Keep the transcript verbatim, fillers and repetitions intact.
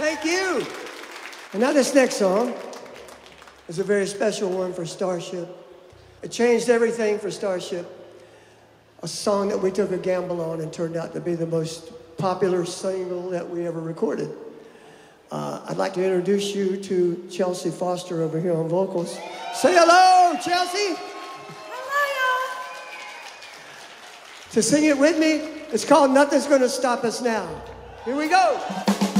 Thank you. And now this next song is a very special one for Starship. It changed everything for Starship. A song that we took a gamble on and turned out to be the most popular single that we ever recorded. Uh, I'd like to introduce you to Chelsea Foster over here on vocals. Say hello, Chelsea. Hello, y'all. To sing it with me, it's called Nothing's Gonna Stop Us Now. Here we go.